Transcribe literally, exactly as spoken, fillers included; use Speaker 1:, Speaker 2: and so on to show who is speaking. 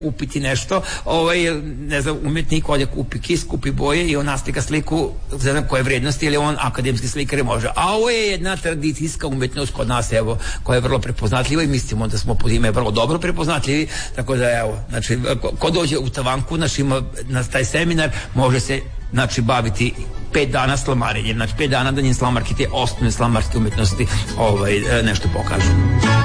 Speaker 1: kupiti nešto, ovaj, ne znam, umetnik ovdje kupi kis, kupi boje i on naslika sliku za znam koje vrednosti, ili on akademski slikar i može. A ovo je jedna tradicijska umetnost kod nas, evo, koja je vrlo prepoznatljiva i mislimo da smo pod ime vrlo dobro prepoznatljivi, tako da evo, znači, ko, ko dođe u Tavanku, znači, ima, na taj seminar, može se, znači, baviti pet dana slamarenjem, znači pet dana da njim slamarke, te osnovne slamarske umetnosti ovaj, nešto pokažu.